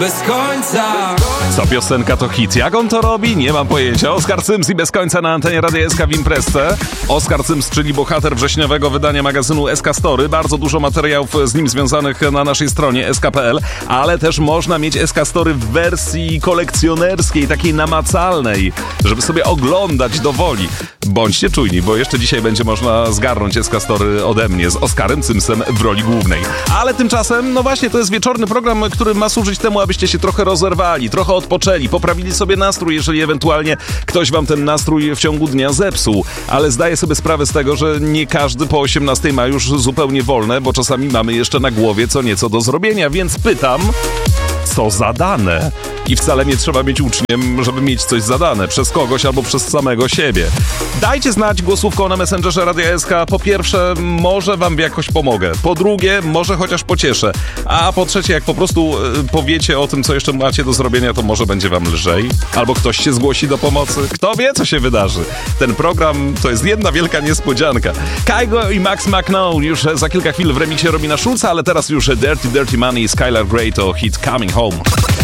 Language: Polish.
Bez końca. Co piosenka to hit. Jak on to robi? Nie mam pojęcia. Oskar Cyms i Bez końca na antenie Radia SK w imprezce. Oskar Cyms, czyli bohater wrześniowego wydania magazynu SK Story. Bardzo dużo materiałów z nim związanych na naszej stronie sk.pl, ale też można mieć SK Story w wersji kolekcjonerskiej, takiej namacalnej, żeby sobie oglądać do woli. Bądźcie czujni, bo jeszcze dzisiaj będzie można zgarnąć SK Story ode mnie z Oskarem Cymsem w roli głównej. Ale tymczasem, no właśnie, to jest wieczorny program, który ma służyć temu, abyście się trochę rozerwali, trochę odpoczęli, poprawili sobie nastrój, jeżeli ewentualnie ktoś wam ten nastrój w ciągu dnia zepsuł. Ale zdaję sobie sprawę z tego, że nie każdy po 18 ma już zupełnie wolne, bo czasami mamy jeszcze na głowie co nieco do zrobienia, więc pytam, co zadane? I wcale nie trzeba być uczniem, żeby mieć coś zadane przez kogoś albo przez samego siebie. Dajcie znać głosówką na Messengerze Radia SK. Po pierwsze, może wam jakoś pomogę. Po drugie, może chociaż pocieszę. A po trzecie, jak po prostu powiecie o tym, co jeszcze macie do zrobienia, to może będzie wam lżej. Albo ktoś się zgłosi do pomocy. Kto wie, co się wydarzy. Ten program to jest jedna wielka niespodzianka. Kygo i Max McNown już za kilka chwil w remiksie Robina Schulza, ale teraz już Dirty Dirty Money i Skylar Grey to hit Coming Home.